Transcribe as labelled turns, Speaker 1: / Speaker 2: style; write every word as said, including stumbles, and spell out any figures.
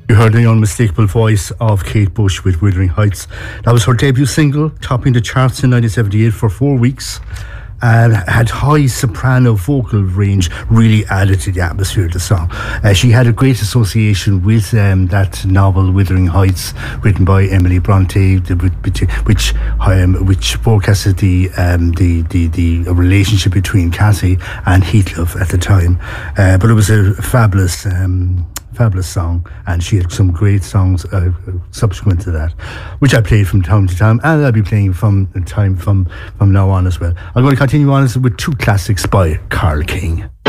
Speaker 1: You heard the unmistakable voice of Kate Bush with Wuthering Heights. That was her debut single, topping the charts in nineteen seventy-eight for four weeks, and had high soprano vocal range, really added to the atmosphere of the song. Uh, she had a great association with um, that novel Wuthering Heights, written by Emily Bronte, which which, um, which forecasted the, um, the the the relationship between Cassie and Heathcliff at the time. Uh, but it was a fabulous. Um, Fabulous song, and she had some great songs uh, subsequent to that, which I played from time to time, and I'll be playing from time from from now on as well. I'm going to continue on with two classics by Carl King.